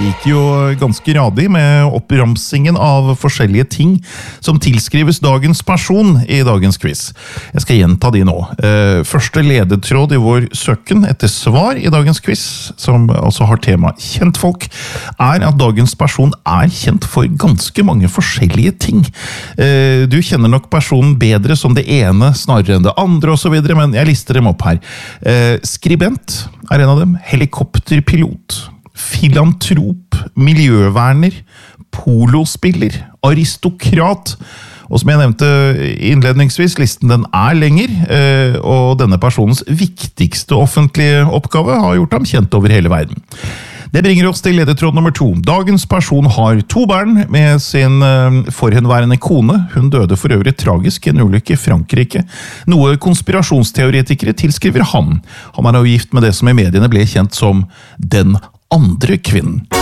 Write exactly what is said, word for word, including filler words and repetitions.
gikk jo ganske radig med oppramsingen av forskjellige ting som tilskrives dagens person i dagens quiz. Jeg skal gjenta de nå. Første ledetråd i vår søken etter svar i dagens quiz, som altså har tema kjentfolk, er at dagens person er kjent for ganske mange forskjellige ting. Du kjenner nok personen bedre som det ene snarere enn det andre og så videre, men jeg lister dem opp her. Skribent er en av dem, helikopterpilot, filantrop, miljøverner, polospiller, aristokrat, og som jeg nevnte innledningsvis, listen den er lenger, og denne personens viktigste offentlige oppgave har gjort ham kjent over hele verden. Det bringer oss til ledetråd nummer to. Dagens person har to barn med sin forhenværende kone. Hun døde for øvrig tragisk i en ulykke i Frankrike. Noe konspirasjonsteoretikere tilskriver han. Han er jo gift med det som i mediene ble kjent som den andre kvinnen.